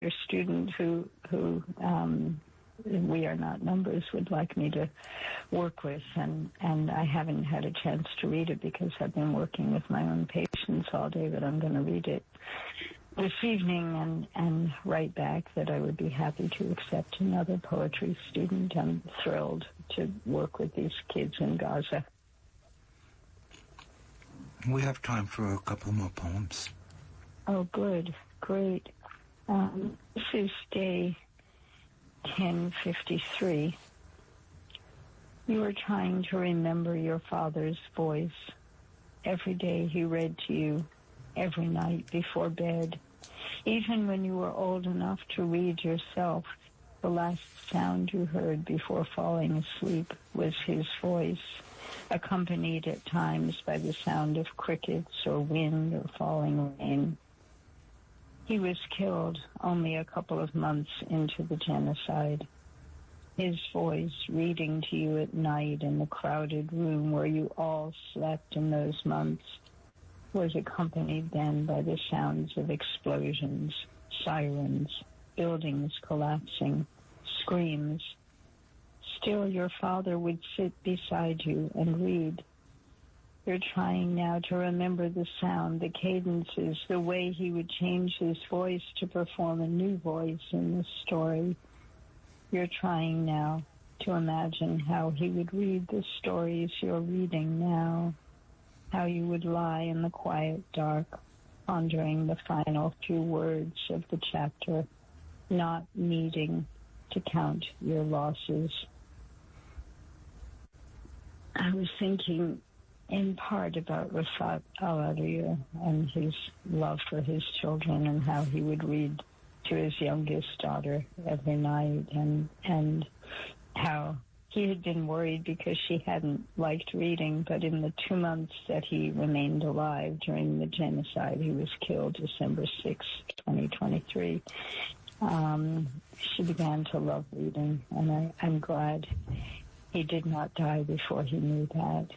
another student who We Are Not Numbers would like me to work with, and I haven't had a chance to read it because I've been working with my own patients all day, but I'm going to read it this evening and write back that I would be happy to accept another poetry student. I'm thrilled to work with these kids in Gaza. We have time for a couple more poems. Oh, good. Great. This is day 1053. You are trying to remember your father's voice. Every day he read to you, every night before bed. Even when you were old enough to read yourself, the last sound you heard before falling asleep was his voice, accompanied at times by the sound of crickets or wind or falling rain. He was killed only a couple of months into the genocide. His voice reading to you at night in the crowded room where you all slept in those months was accompanied then by the sounds of explosions, sirens, buildings collapsing, screams. Still, your father would sit beside you and read. You're trying now to remember the sound, the cadences, the way he would change his voice to perform a new voice in the story. You're trying now to imagine how he would read the stories you're reading now, how you would lie in the quiet dark, pondering the final few words of the chapter, not needing to count your losses. I was thinking in part about Rafat al-Adir and his love for his children and how he would read to his youngest daughter every night, and how he had been worried because she hadn't liked reading, but in the 2 months that he remained alive during the genocide, he was killed December 6, 2023, she began to love reading, and I'm glad he did not die before he knew that.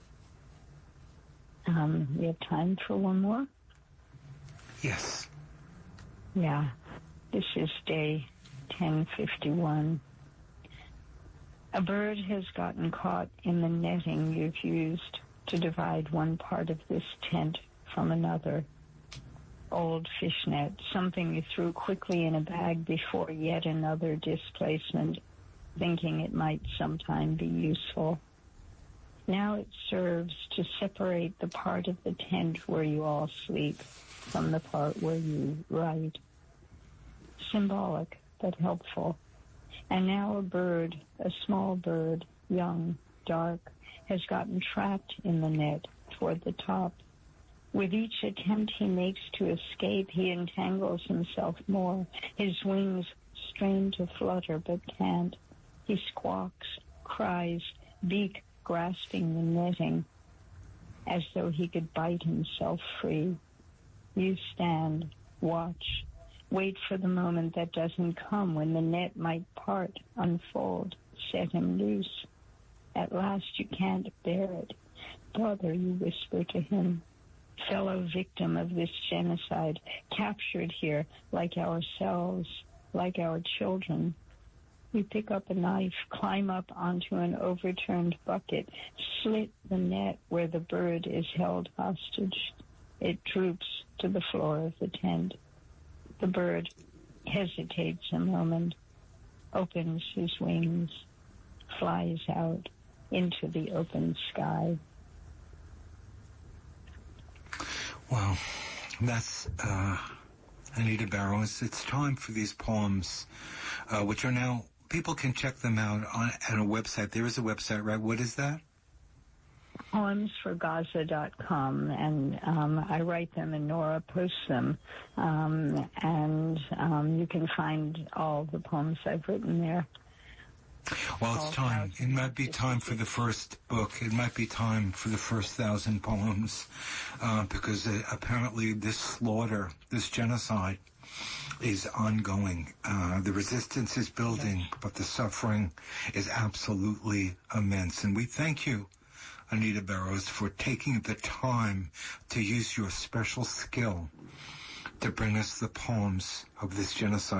We have time for one more? Yes. Yeah. This is day 1051. A bird has gotten caught in the netting you've used to divide one part of this tent from another. Old fishnet, something you threw quickly in a bag before yet another displacement, thinking it might sometime be useful. Now it serves to separate the part of the tent where you all sleep from the part where you write. Symbolic, but helpful. And now a bird, a small bird, young, dark, has gotten trapped in the net toward the top. With each attempt he makes to escape, he entangles himself more. His wings strain to flutter, but can't. He squawks, cries, beak grasping the netting, as though he could bite himself free. You stand, watch, wait for the moment that doesn't come, when the net might part, unfold, set him loose. At last you can't bear it. Brother, you whisper to him, fellow victim of this genocide, captured here like ourselves, like our children. You pick up a knife, climb up onto an overturned bucket, slit the net where the bird is held hostage. It droops to the floor of the tent. The bird hesitates a moment, opens his wings, flies out into the open sky. Well, that's Anita Barrows. It's time for these poems, which are now, people can check them out on a website. There is a website, right? What is that? Poemsforgaza.com, and I write them and Nora posts them, and you can find all the poems I've written there. Well, it's time. It might be time for the first book. It might be time for the first 1,000 poems, because apparently this slaughter, this genocide, is ongoing. The resistance is building, but the suffering is absolutely immense. And we thank you, Anita Barrows, for taking the time to use your special skill to bring us the poems of this genocide.